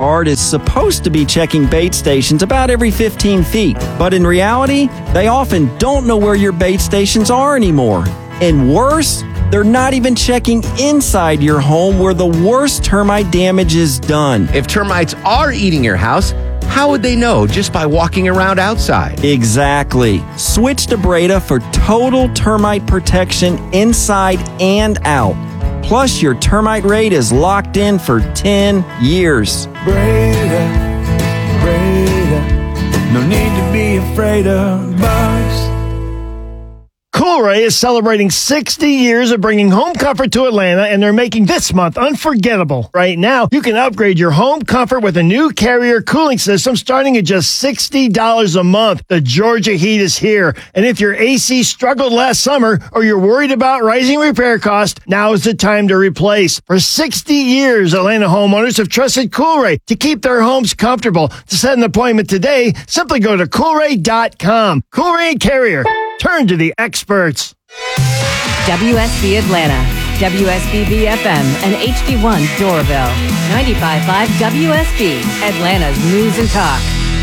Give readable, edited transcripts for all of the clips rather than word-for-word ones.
Guard is supposed to be checking bait stations about every 15 feet, but in reality, they often don't know where your bait stations are anymore. And worse, they're not even checking inside your home where the worst termite damage is done. If termites are eating your house, how would they know just by walking around outside? Exactly. Switch to Breda for total termite protection inside and out. Plus, your termite rate is locked in for 10 years. Breda, no need to be afraid of bugs. Coolray is celebrating 60 years of bringing home comfort to Atlanta, and they're making this month unforgettable. Right now, you can upgrade your home comfort with a new Carrier cooling system starting at just $60 a month. The Georgia heat is here, and if your AC struggled last summer or you're worried about rising repair costs, now is the time to replace. For 60 years, Atlanta homeowners have trusted Coolray to keep their homes comfortable. To set an appointment today, simply go to Coolray.com. Coolray and Carrier. Turn to the experts. WSB Atlanta, WSB FM, and HD1 Doraville. 95.5 WSB, Atlanta's news and talk.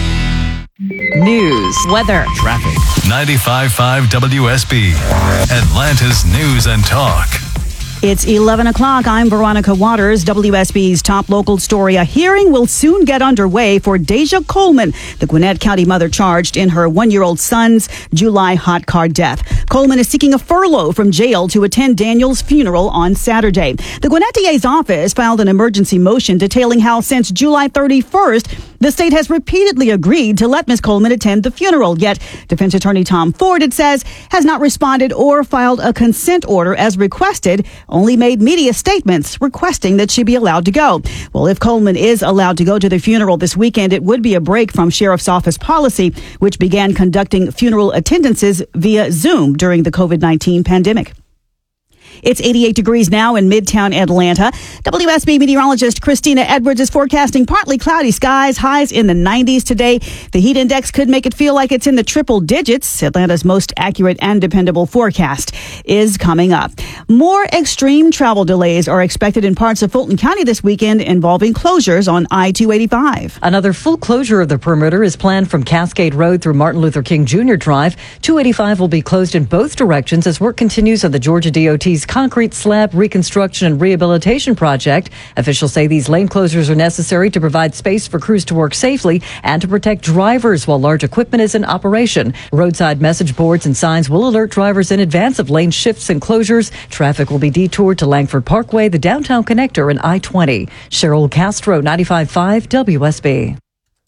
News, weather, traffic. 95.5 WSB, Atlanta's news and talk. It's 11 o'clock. I'm Veronica Waters, WSB's top local story. A hearing will soon get underway for Deja Coleman, the Gwinnett County mother charged in her one-year-old son's July hot car death. Coleman is seeking a furlough from jail to attend Daniel's funeral on Saturday. The Gwinnett DA's office filed an emergency motion detailing how since July 31st, the state has repeatedly agreed to let Ms. Coleman attend the funeral, yet defense attorney Tom Ford, it says, has not responded or filed a consent order as requested, only made media statements requesting that she be allowed to go. Well, if Coleman is allowed to go to the funeral this weekend, it would be a break from Sheriff's Office policy, which began conducting funeral attendances via Zoom during the COVID-19 pandemic. It's 88 degrees now in Midtown Atlanta. WSB meteorologist Christina Edwards is forecasting partly cloudy skies, highs in the 90s today. The heat index could make it feel like it's in the triple digits. Atlanta's most accurate and dependable forecast is coming up. More extreme travel delays are expected in parts of Fulton County this weekend involving closures on I-285. Another full closure of the perimeter is planned from Cascade Road through Martin Luther King Jr. Drive. 285 will be closed in both directions as work continues on the Georgia DOT's concrete slab reconstruction and rehabilitation project. Officials say these lane closures are necessary to provide space for crews to work safely and to protect drivers while large equipment is in operation. Roadside message boards and signs will alert drivers in advance of lane shifts and closures. Traffic will be detoured to Langford Parkway, the downtown connector, and I-20. Cheryl Castro, 95.5 WSB.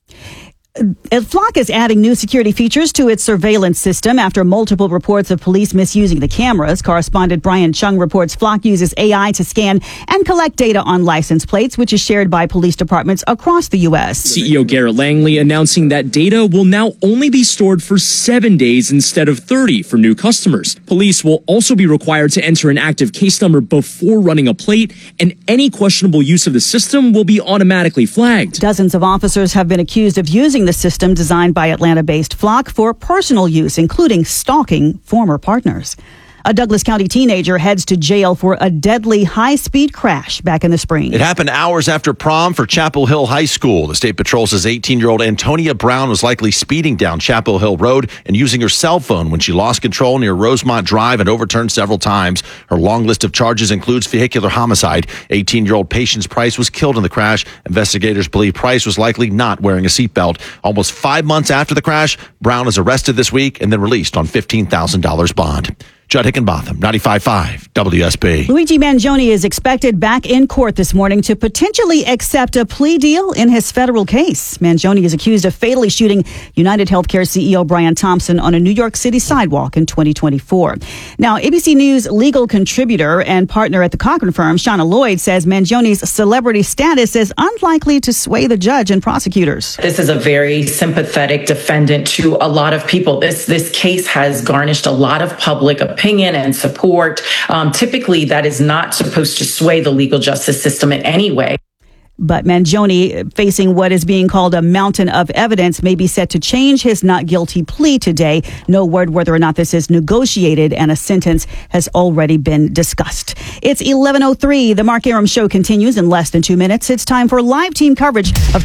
Flock is adding new security features to its surveillance system after multiple reports of police misusing the cameras. Correspondent Brian Chung reports Flock uses AI to scan and collect data on license plates, which is shared by police departments across the U.S. CEO Garrett Langley announcing that data will now only be stored for 7 days instead of 30 for new customers. Police will also be required to enter an active case number before running a plate, and any questionable use of the system will be automatically flagged. Dozens of officers have been accused of using the system designed by Atlanta-based Flock for personal use, including stalking former partners. A Douglas County teenager heads to jail for a deadly high-speed crash back in the spring. It happened hours after prom for Chapel Hill High School. The state patrol says 18-year-old Antonia Brown was likely speeding down Chapel Hill Road and using her cell phone when she lost control near Rosemont Drive and overturned several times. Her long list of charges includes vehicular homicide. 18-year-old Patience Price was killed in the crash. Investigators believe Price was likely not wearing a seatbelt. Almost 5 months after the crash, Brown is arrested this week and then released on $15,000 bond. Judd Hickenbotham, 95.5 WSB. Luigi Mangione is expected back in court this morning to potentially accept a plea deal in his federal case. Mangione is accused of fatally shooting United Healthcare CEO Brian Thompson on a New York City sidewalk in 2024. Now, ABC News legal contributor and partner at the Cochran firm, Shauna Lloyd, says Mangione's celebrity status is unlikely to sway the judge and prosecutors. This is a very sympathetic defendant to a lot of people. This case has garnished a lot of public opinion and support. Typically, that is not supposed to sway the legal justice system in any way. But Mangione, facing what is being called a mountain of evidence, may be set to change his not guilty plea today. No word whether or not this is negotiated, and a sentence has already been discussed. It's 11:03. The Mark Arum Show continues in less than 2 minutes. It's time for live team coverage of